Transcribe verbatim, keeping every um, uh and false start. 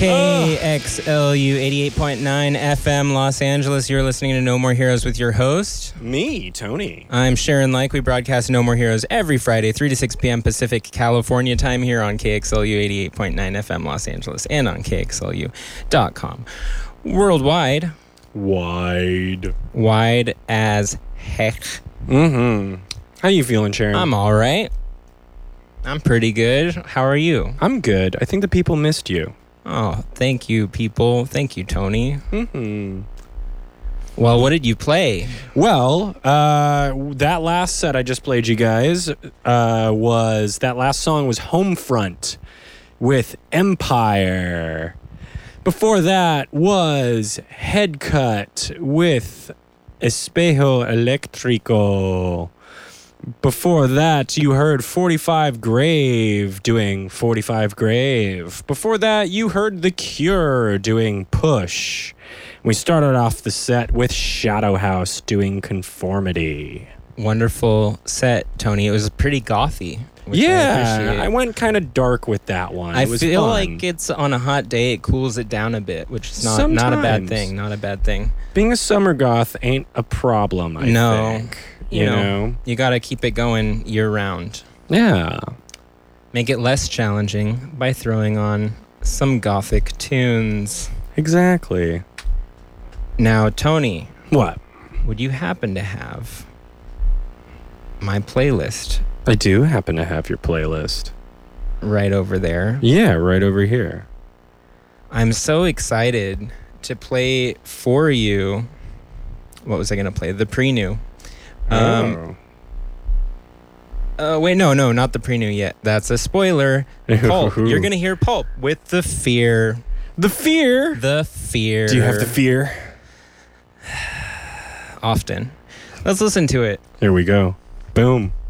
K X L U eighty-eight point nine F M Los Angeles. You're listening to No More Heroes with your host. Me, Tony. I'm Sharon Like. We broadcast No More Heroes every Friday, three to six p.m. Pacific, California time here on K X L U eighty-eight point nine F M Los Angeles and on K X L U dot com. Worldwide. Wide. Wide as heck. Mm-hmm. How you feeling, Sharon? I'm all right. I'm pretty good. How are you? I'm good. I think the people missed you. Oh, thank you, people. Thank you, Tony. Mm-hmm. Well, what did you play? Well, uh, that last set I just played you guys uh, was, that last song was Homefront with Empire. Before that was Headcut with Espejo Electrico. Before that, you heard forty-five Grave doing forty-five Grave. Before that, you heard The Cure doing Push. We started off the set with Shadow House doing Conformity. Wonderful set, Tony. It was pretty gothy. Which Yeah, I, I went kind of dark with that one. I It was feel fun. like it's on a hot day, it cools it down a bit, which is not, not a bad Sometimes. thing. Not a bad thing. Being a summer goth ain't a problem, I No. think. You, You know, know? you got to keep it going year round. Yeah. Make it less challenging by throwing on some gothic tunes. Exactly. Now, Tony, What? would you happen to have my playlist I do happen to have your playlist. right over there? Yeah, right over here. I'm so excited to play for you. What was I going to play? The pre-new. Um, oh. uh, wait, no, no, not the pre-new yet. That's a spoiler. Pulp. You're going to hear Pulp with The Fear. The Fear? The Fear. Do you have the fear? Often. Let's listen to it. Here we go. Boom.